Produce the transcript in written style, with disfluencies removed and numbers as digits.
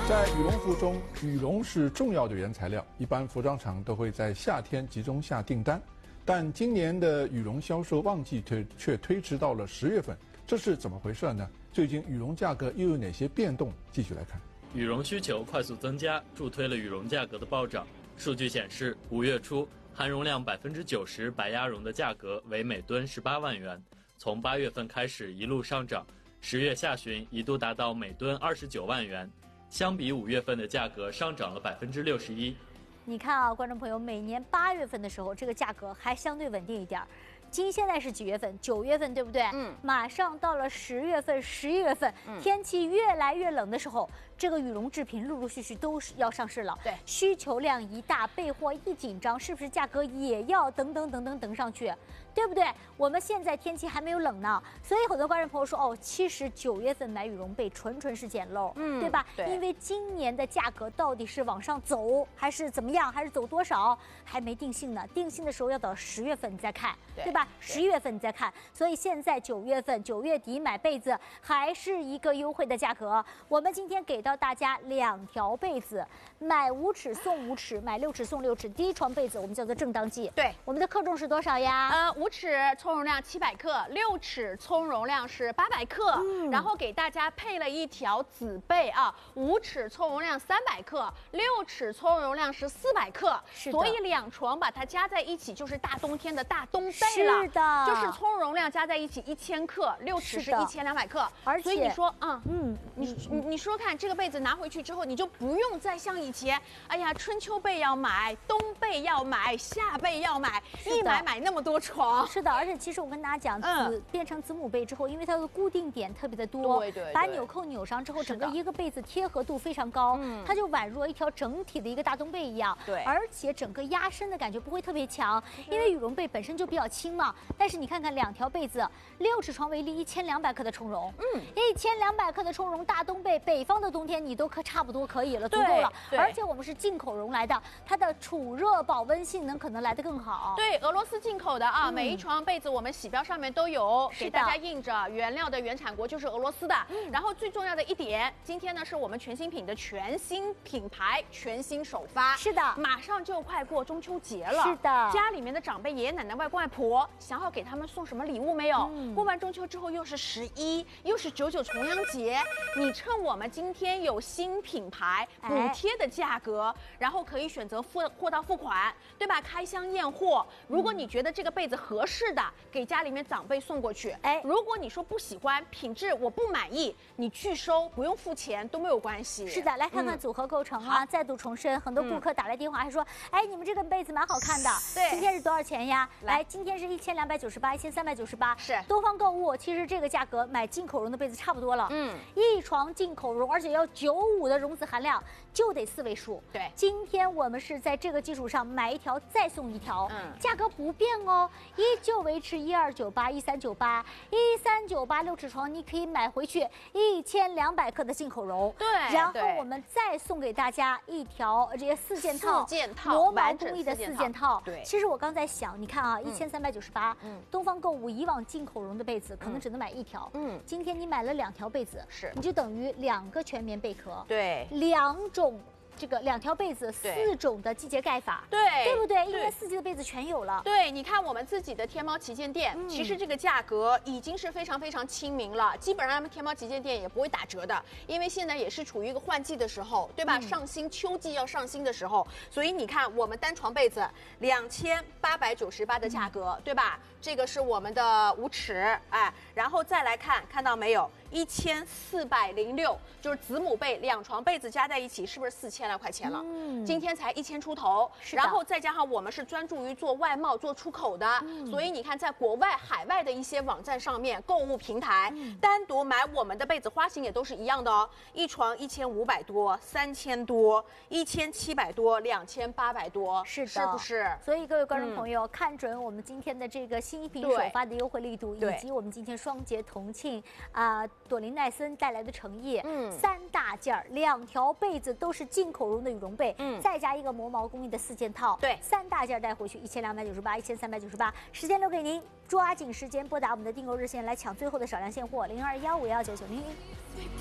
在羽绒服中，羽绒是重要的原材料，一般服装厂都会在夏天集中下订单。但今年的羽绒销售旺季却推迟到了10月份，这是怎么回事呢？最近羽绒价格又有哪些变动？继续来看。 羽绒需求快速增加，助推了羽绒价格的暴涨。数据显示，5月初含绒量90%白鸭绒的价格为每吨18万元，从8月份开始一路上涨，10月下旬一度达到每吨29万元。相比5月份的价格上涨了61%。 你看啊，观众朋友，每年8月份的时候，这个价格还相对稳定一点。现在是几月份？9月份，对不对？马上到了10月份、11月份，天气越来越冷的时候，这个羽绒制品陆陆续续都是要上市了。对，需求量一大，备货一紧张，是不是价格也要等上去？对不对？我们现在天气还没有冷呢，所以很多观众朋友说，哦，其实9月份买羽绒被纯是捡漏，对吧？对，因为今年的价格到底是往上走还是怎么样，还是走多少，还没定性呢。定性的时候要到10月份你再看，对吧？11月份你再看，所以现在9月份9月底买被子还是一个优惠的价格。我们今天给到大家2条被子，买5尺送5尺，买6尺送6尺，第一床被子我们叫做正当季。对，我们的克重是多少呀 ？5尺葱绒量700克，6尺葱绒量是800克，然后给大家配了一条子被啊，5尺葱绒量300克，6尺葱绒量是400克，所以2床把它加在一起就是大冬天的大冬被了。是的，就是葱绒量加在一起1000克，6尺是1200克，所以你说你说看这个被子拿回去之后，你就不用再像以前，哎呀，春秋被要买，冬被要买，夏被要买，一买那么多床。 是的，而且其实我跟大家讲，变成子母被之后，因为它的固定点特别的多，对，把纽扣扭上之后，整个一个被子贴合度非常高，它就宛若一条整体的一个大冬被一样。对，而且整个压身的感觉不会特别强，因为羽绒被本身就比较轻嘛。但是你看看2条被子，6尺床为例，1200克的充绒，1200克的充绒大冬被，北方的冬天你都差不多可以了，足够了。而且我们是进口绒来的，它的储热保温性能可能来得更好。 对，俄罗斯进口的啊，每一床被子我们洗标上面都有给大家印着原料的原产国就是俄罗斯的。然后最重要的一点，今天呢是我们全新品的全新品牌全新首发。是的，马上就快过中秋节了。是的，家里面的长辈爷爷奶奶外公外婆想要给他们送什么礼物没有？过完中秋之后又是11，又是99重阳节，你趁我们今天有新品牌补贴的价格，然后可以选择货到付款，对吧？开箱验货。如果你觉得这个被子合适的，给家里面长辈送过去。如果你说不喜欢，品质我不满意，你拒收，不用付钱都没有关系。是的， 来看看组合构成啊。再度重申，很多顾客打来电话还说，哎，你们这个被子蛮好看的。对，今天是多少钱呀？来，今天是1298、1398。是多方购物，其实这个价格买进口绒的被子差不多了。一床进口绒，而且要95的绒子含量，就得4位数。对，今天我们是在这个基础上买1条再送1条，价格不变哦，依旧维持1298、1398、1398。6尺床你可以买回去1200克的进口绒。对，然后我们再送给大家1条这些4件套，磨毛工艺的4件套。对，其实我刚在想，你看啊，1398，东方购物以往进口绒的被子可能只能买1条，今天你买了2条被子，你就等于2个全棉被壳，对，2种。这个2条被子4种的季节盖法，对不对？一年4季的被子全有了。 对，你看我们自己的天猫旗舰店，其实这个价格已经是非常亲民了，基本上他们天猫旗舰店也不会打折的，因为现在也是处于一个换季的时候，对吧？上新秋季要上新的时候，所以你看我们单床被子2898的价格，对吧？这个是我们的5尺，哎，然后再来看到没有？1406，就是子母被2床被子加在一起，是不是4000来块钱了？今天才1000出头，然后再加上我们是专注于做外贸、做出口的，所以你看，在国外、海外的一些网站上面、购物平台，单独买我们的被子花型也都是一样的哦，一床1500多、3000多、1700多、2800多，是不是？ 所以各位观众朋友，看准我们今天的这个新品首发的优惠力度，以及我们今天双节同庆朵琳奈森带来的诚意，3大件，2条被子都是进口绒的羽绒被，再加一个磨毛工艺的4件套，对，3大件带回去1298、1398，时间留给您，抓紧时间拨打我们的订购热线来抢最后的少量现货，0215119901。